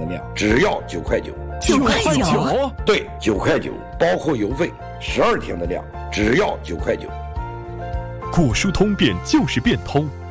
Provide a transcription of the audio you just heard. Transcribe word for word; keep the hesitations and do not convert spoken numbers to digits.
的量，只要九块九。 九块九？ 对，九块九，包括邮费。十二天的量，只要九块九。 果蔬通便就是变通。